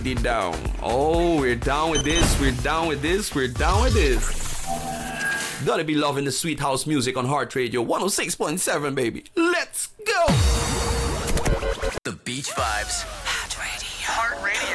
down. Oh, we're down with this. We're down with this. We're down with this. Gotta be loving the sweet house music on Heart Radio 106.7, baby. Let's go. The Beach Vibes. Heart Radio.